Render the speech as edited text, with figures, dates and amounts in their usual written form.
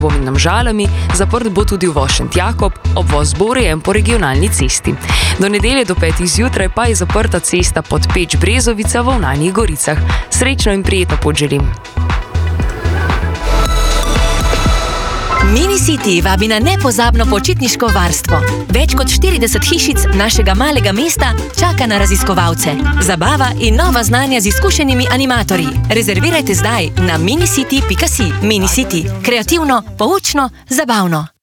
in Namžalami, zaprt bo tudi uvoz Šentjakob, obvoz Borijem po regionalni cesti. Do nedelje do 5. zjutraj pa je zaprta cesta pod Peč-Brezovica v Ovnanjih Goricah. Srečno in prijetno pot želim. Minicity vabi na nepozabno počitniško varstvo. Več kot 40 hišic našega malega mesta čaka na raziskovalce. Zabava in nova znanja z izkušenimi animatorji. Rezervirajte zdaj na minicity.si. Minicity. Kreativno, poučno, zabavno.